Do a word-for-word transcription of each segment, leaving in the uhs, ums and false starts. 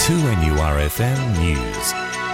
two N U R F M News.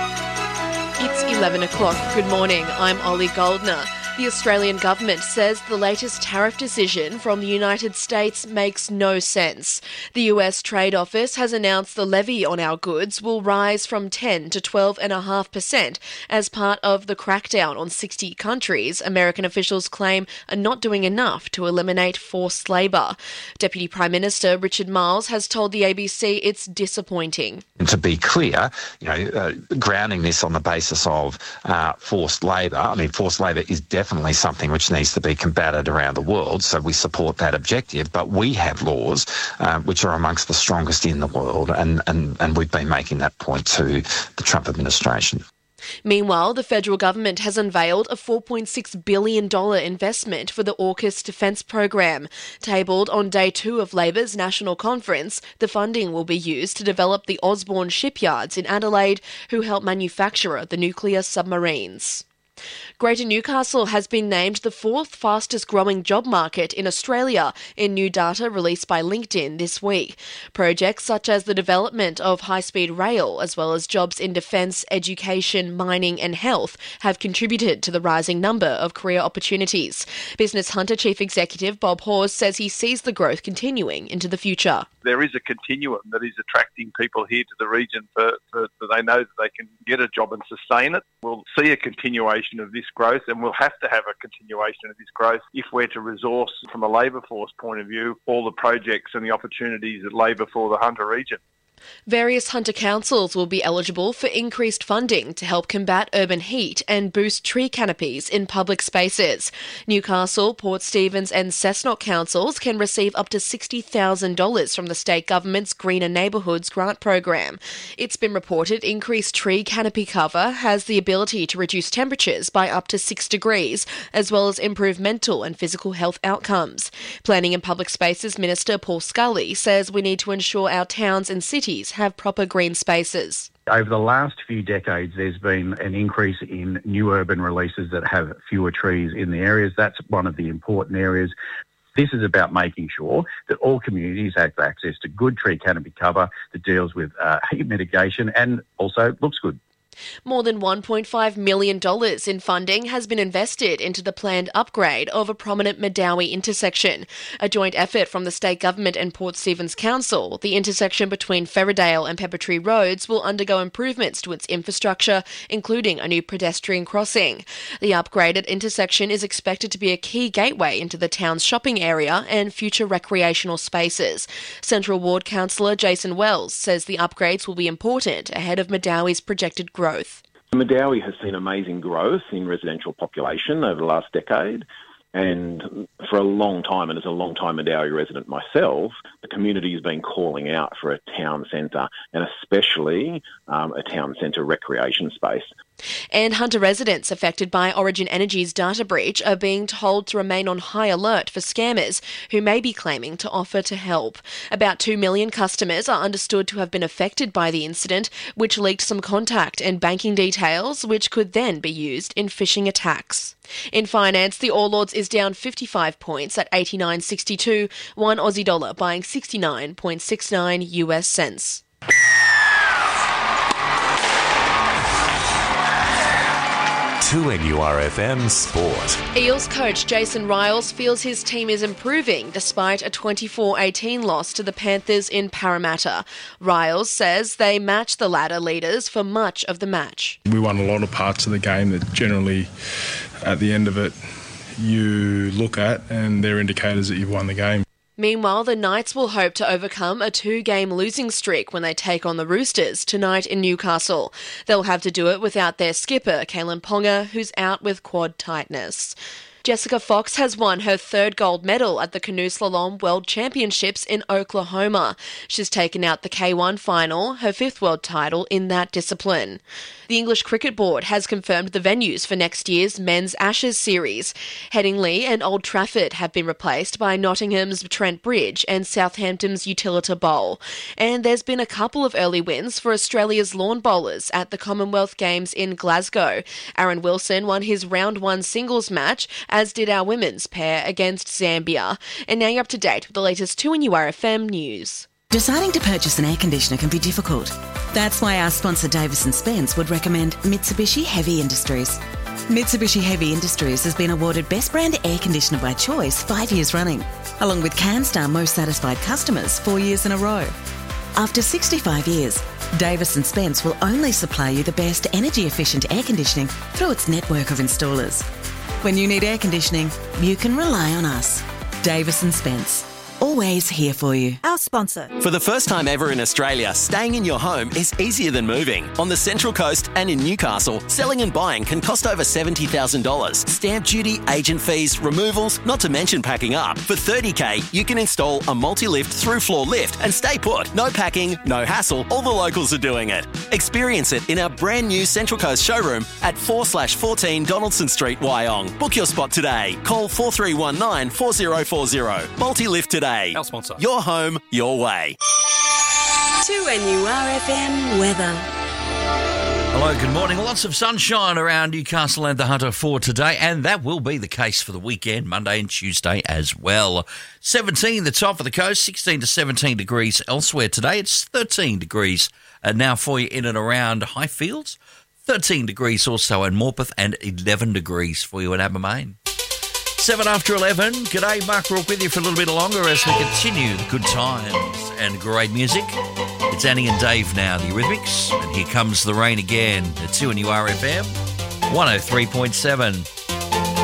It's eleven o'clock. Good morning. I'm Ollie Goldner. The Australian government says the latest tariff decision from the United States makes no sense. The U S Trade Office has announced the levy on our goods will rise from ten to twelve point five percent as part of the crackdown on sixty countries American officials claim are not doing enough to eliminate forced labour. Deputy Prime Minister Richard Marles has told the A B C it's disappointing. And to be clear, you know, uh, grounding this on the basis of uh, forced labour, I mean, forced labour is definitely Definitely something which needs to be combated around the world, so we support that objective. But we have laws uh, which are amongst the strongest in the world, and, and, and we've been making that point to the Trump administration. Meanwhile, the federal government has unveiled a four point six billion dollars investment for the AUKUS defence program. Tabled on day two of Labor's national conference, the funding will be used to develop the Osborne shipyards in Adelaide, who help manufacture the nuclear submarines. Greater Newcastle has been named the fourth fastest growing job market in Australia in new data released by LinkedIn this week. Projects such as the development of high-speed rail, as well as jobs in defence, education, mining and health, have contributed to the rising number of career opportunities. Business Hunter Chief Executive Bob Hawes says he sees the growth continuing into the future. There is a continuum that is attracting people here to the region for, for, for they know that they can get a job and sustain it. We'll see a continuation of this growth, and we'll have to have a continuation of this growth if we're to resource from a labour force point of view all the projects and the opportunities that labour for the Hunter region. Various Hunter councils will be eligible for increased funding to help combat urban heat and boost tree canopies in public spaces. Newcastle, Port Stephens and Cessnock councils can receive up to sixty thousand dollars from the state government's Greener Neighbourhoods grant program. It's been reported increased tree canopy cover has the ability to reduce temperatures by up to six degrees, as well as improve mental and physical health outcomes. Planning and Public Spaces Minister Paul Scully says we need to ensure our towns and cities have proper green spaces. Over the last few decades, there's been an increase in new urban releases that have fewer trees in the areas. That's one of the important areas. This is about making sure that all communities have access to good tree canopy cover that deals with uh, heat mitigation and also looks good. More than one point five million dollars in funding has been invested into the planned upgrade of a prominent Medowie intersection. A joint effort from the state government and Port Stephens Council, the intersection between Ferrerdale and Peppertree Roads will undergo improvements to its infrastructure, including a new pedestrian crossing. The upgraded intersection is expected to be a key gateway into the town's shopping area and future recreational spaces. Central Ward Councillor Jason Wells says the upgrades will be important ahead of Medowie's projected growth. Growth. Medowie has seen amazing growth in residential population over the last decade, and for a long time, and as a long-time Medowie resident myself, the community has been calling out for a town centre, and especially um, a town centre recreation space. And Hunter residents affected by Origin Energy's data breach are being told to remain on high alert for scammers who may be claiming to offer to help. About two million customers are understood to have been affected by the incident, which leaked some contact and banking details, which could then be used in phishing attacks. In finance, the All Ords is down fifty-five points at eighty-nine sixty-two, one Aussie dollar buying sixty-nine point six nine U S cents. two N U R F M Sport. Eels coach Jason Ryals feels his team is improving despite a twenty-four eighteen loss to the Panthers in Parramatta. Ryals says they matched the ladder leaders for much of the match. We won a lot of parts of the game that generally at the end of it you look at and they're indicators that you've won the game. Meanwhile, the Knights will hope to overcome a two-game losing streak when they take on the Roosters tonight in Newcastle. They'll have to do it without their skipper, Kalen Ponga, who's out with quad tightness. Jessica Fox has won her third gold medal at the Canoe Slalom World Championships in Oklahoma. She's taken out the K one final, her fifth world title in that discipline. The English Cricket Board has confirmed the venues for next year's Men's Ashes series. Headingley and Old Trafford have been replaced by Nottingham's Trent Bridge and Southampton's Utilita Bowl. And there's been a couple of early wins for Australia's lawn bowlers at the Commonwealth Games in Glasgow. Aaron Wilson won his round one singles match, as did our women's pair against Zambia. And now you're up to date with the latest two N U R F M news. Deciding to purchase an air conditioner can be difficult. That's why our sponsor Davis and Spence would recommend Mitsubishi Heavy Industries. Mitsubishi Heavy Industries has been awarded Best Brand Air Conditioner by Choice five years running, along with CanStar Most Satisfied Customers four years in a row. After sixty-five years, Davis and Spence will only supply you the best energy-efficient air conditioning through its network of installers. When you need air conditioning, you can rely on us. Davis and Spence. Always here for you. Our sponsor. For the first time ever in Australia, staying in your home is easier than moving. On the Central Coast and in Newcastle, selling and buying can cost over seventy thousand dollars. Stamp duty, agent fees, removals, not to mention packing up. For thirty thousand dollars, you can install a multi-lift through-floor lift and stay put. No packing, no hassle. All the locals are doing it. Experience it in our brand new Central Coast showroom at four slash fourteen Donaldson Street, Wyong. Book your spot today. Call four three one nine, four zero four zero. Multi-lift today. Our sponsor. Your home, your way. two N U R F M weather. Hello, good morning. Lots of sunshine around Newcastle and the Hunter for today, and that will be the case for the weekend, Monday and Tuesday as well. seventeen the top of the coast, sixteen to seventeen degrees elsewhere today. It's thirteen degrees uh, now for you in and around Highfields, thirteen degrees also in Morpeth, and eleven degrees for you in Abermain. Seven after eleven. G'day, Mark Rourke with you for a little bit longer as we continue the good times and great music. It's Annie and Dave now, the Eurythmics, and here comes the rain again at two N U R F M one oh three point seven.